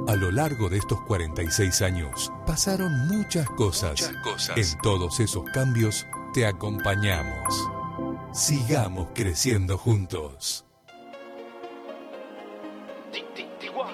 A lo largo de estos 46 años pasaron muchas cosas. En todos esos cambios te acompañamos. Sigamos creciendo juntos.